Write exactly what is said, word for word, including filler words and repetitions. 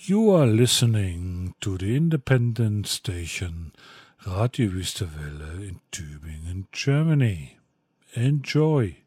You are listening to the independent station Radio Wüstewelle in Tübingen, Germany. Enjoy.